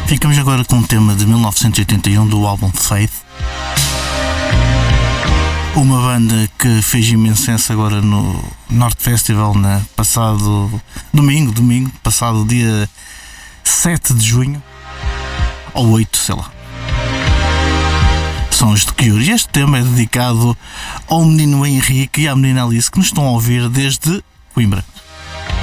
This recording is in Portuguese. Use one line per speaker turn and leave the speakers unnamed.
Ficamos agora com um tema de 1981 do álbum Faith. Uma banda que fez imenso sucesso agora no Norte Festival, passado domingo, passado dia 7 de junho, ou 8, sei lá. São os The Cure. E este tema é dedicado ao menino Henrique e à menina Alice, que nos estão a ouvir desde Coimbra.